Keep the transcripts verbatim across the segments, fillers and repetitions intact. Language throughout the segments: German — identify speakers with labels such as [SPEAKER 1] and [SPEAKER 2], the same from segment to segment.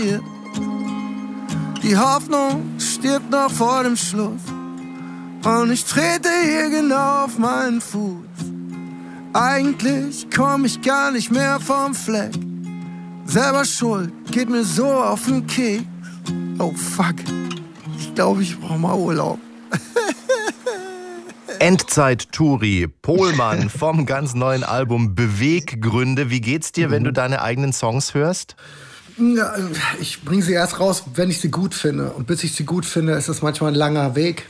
[SPEAKER 1] Die Hoffnung stirbt noch vor dem Schluss und ich trete hier genau auf meinen Fuß. Eigentlich komm ich gar nicht mehr vom Fleck. Selber schuld, geht mir so auf den Keks. Oh fuck, ich glaube, ich brauche mal Urlaub.
[SPEAKER 2] Endzeit-Touri, Pohlmann vom ganz neuen Album Beweggründe. Wie geht's dir, wenn du deine eigenen Songs hörst?
[SPEAKER 1] Ja, ich bringe sie erst raus, wenn ich sie gut finde. Und bis ich sie gut finde, ist das manchmal ein langer Weg.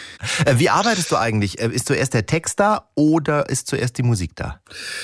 [SPEAKER 2] Wie arbeitest du eigentlich? Ist zuerst der Text da oder ist zuerst die Musik da?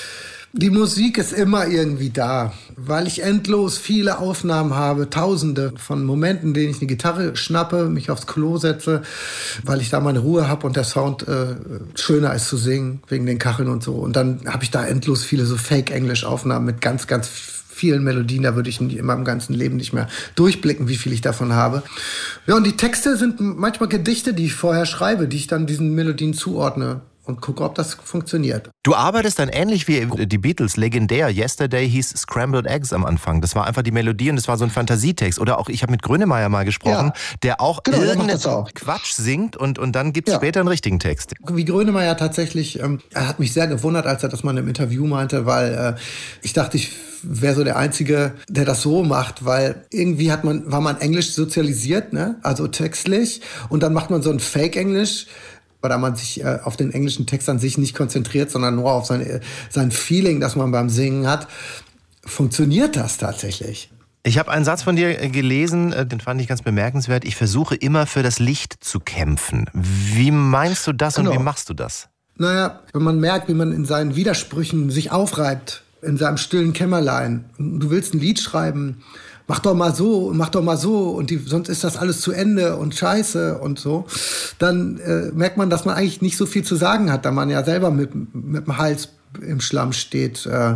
[SPEAKER 1] Die Musik ist immer irgendwie da, weil ich endlos viele Aufnahmen habe, tausende von Momenten, in denen ich eine Gitarre schnappe, mich aufs Klo setze, weil ich da meine Ruhe habe und der Sound äh, schöner ist zu singen, wegen den Kacheln und so. Und dann habe ich da endlos viele so Fake-Englisch-Aufnahmen mit ganz, ganz vielen Melodien, da würde ich in meinem ganzen Leben nicht mehr durchblicken, wie viel ich davon habe. Ja, und die Texte sind manchmal Gedichte, die ich vorher schreibe, die ich dann diesen Melodien zuordne und gucke, ob das funktioniert.
[SPEAKER 2] Du arbeitest dann ähnlich wie die Beatles, legendär. Yesterday hieß Scrambled Eggs am Anfang. Das war einfach die Melodie und das war so ein Fantasietext. Oder auch, ich habe mit Grönemeyer mal gesprochen, ja, der auch genau, irgendeinen auch. Quatsch singt und, und dann gibt es ja später einen richtigen Text.
[SPEAKER 1] Wie Grönemeyer tatsächlich, ähm, er hat mich sehr gewundert, als er das mal im Interview meinte, weil äh, ich dachte, ich wäre so der Einzige, der das so macht, weil irgendwie hat man, war man Englisch sozialisiert, ne? Also textlich, und dann macht man so ein Fake-Englisch, weil man sich äh, auf den englischen Text an sich nicht konzentriert, sondern nur auf sein, sein Feeling, das man beim Singen hat. Funktioniert das tatsächlich?
[SPEAKER 2] Ich habe einen Satz von dir gelesen, den fand ich ganz bemerkenswert. Ich versuche immer für das Licht zu kämpfen. Wie meinst du das, genau, und wie machst du das?
[SPEAKER 1] Naja, wenn man merkt, wie man in seinen Widersprüchen sich aufreibt, in seinem stillen Kämmerlein. Du willst ein Lied schreiben, mach doch mal so, mach doch mal so und die, sonst ist das alles zu Ende und scheiße und so. Dann äh, merkt man, dass man eigentlich nicht so viel zu sagen hat, da man ja selber mit, mit dem Hals im Schlamm steht. Äh,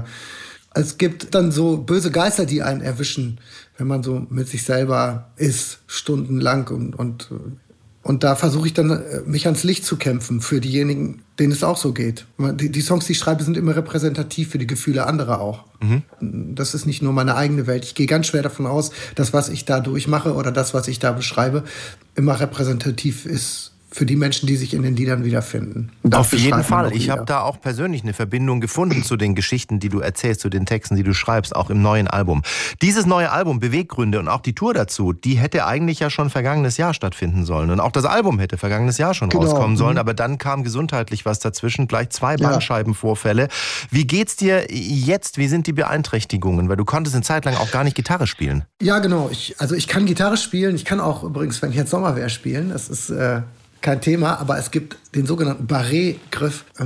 [SPEAKER 1] es gibt dann so böse Geister, die einen erwischen, wenn man so mit sich selber ist, stundenlang. Und, und, und da versuche ich dann, mich ans Licht zu kämpfen für diejenigen, denen es auch so geht. Die, die Songs, die ich schreibe, sind immer repräsentativ für die Gefühle anderer auch. Mhm. Das ist nicht nur meine eigene Welt. Ich gehe ganz schwer davon aus, dass was ich da durchmache oder das, was ich da beschreibe, immer repräsentativ ist für die Menschen, die sich in den Liedern wiederfinden.
[SPEAKER 2] Auf jeden Fall. Ich habe da auch persönlich eine Verbindung gefunden zu den Geschichten, die du erzählst, zu den Texten, die du schreibst, auch im neuen Album. Dieses neue Album, Beweggründe, und auch die Tour dazu, die hätte eigentlich ja schon vergangenes Jahr stattfinden sollen. Und auch das Album hätte vergangenes Jahr schon genau rauskommen sollen. Aber dann kam gesundheitlich was dazwischen, gleich zwei Bandscheibenvorfälle. Wie geht's dir jetzt? Wie sind die Beeinträchtigungen? Weil du konntest eine Zeit lang auch gar nicht Gitarre spielen.
[SPEAKER 1] Ja, genau. Ich, also ich kann Gitarre spielen. Ich kann auch übrigens, wenn ich jetzt Sommerwehr spielen. Das ist äh kein Thema, aber es gibt den sogenannten Barré-Griff.